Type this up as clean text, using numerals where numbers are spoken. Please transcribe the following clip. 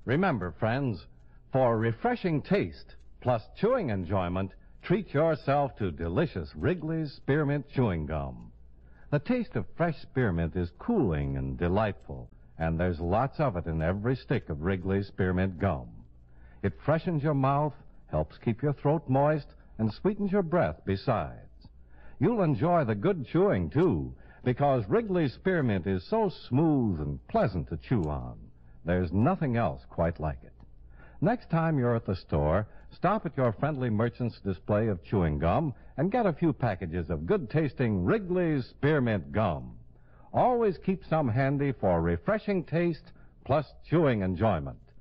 Remember, friends, for refreshing taste plus chewing enjoyment, treat yourself to delicious Wrigley's Spearmint Chewing Gum. The taste of fresh spearmint is cooling and delightful, and there's lots of it in every stick of Wrigley's Spearmint Gum. It freshens your mouth, helps keep your throat moist, and sweetens your breath besides. You'll enjoy the good chewing, too, because Wrigley's Spearmint is so smooth and pleasant to chew on. There's nothing else quite like it. Next time you're at the store, stop at your friendly merchant's display of chewing gum and get a few packages of good-tasting Wrigley's Spearmint Gum. Always keep some handy for refreshing taste plus chewing enjoyment.